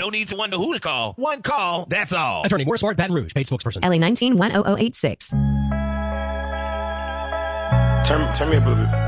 No need to wonder who to call. One call, that's all. Attorney Morris Ward, Baton Rouge, paid spokesperson. LA 19-10086. Turn me up a little bit.